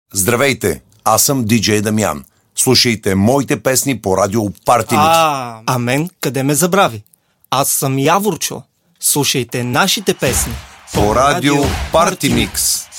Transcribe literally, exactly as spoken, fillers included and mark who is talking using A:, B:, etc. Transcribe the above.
A: Здравейте, аз съм диджей Дамян. Слушайте моите песни по радио Party Mix.
B: А, а мен къде ме забрави? Аз съм Яворчо. Слушайте нашите песни
A: по радио Party Mix.